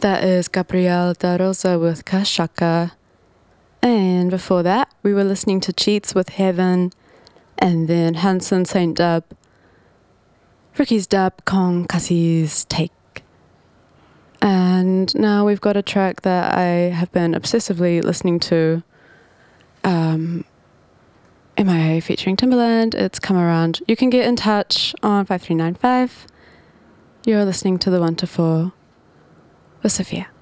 That is Gabriel da Rosa with Kashaka. And before that, we were listening to Cheats with Heaven, and then Hanson St. Dub, Ricky's Dub, Kong Cassie's Take. And now we've got a track that I have been obsessively listening to, MIA featuring Timbaland. It's Come Around. You can get in touch on 5395. You're listening to The 1 to 4 with Sophia.